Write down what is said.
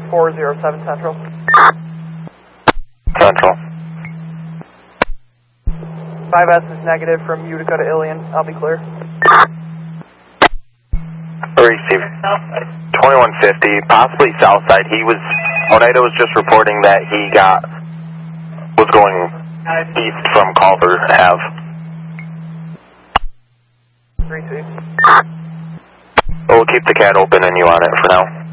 407 Central. Central. 5S is negative from Utica to Ilion. I'll be clear. Receive. 2150, possibly south side. Oneida was just reporting that he was going east from Culver Ave. Receive. We'll keep the CAD open and you on it for now.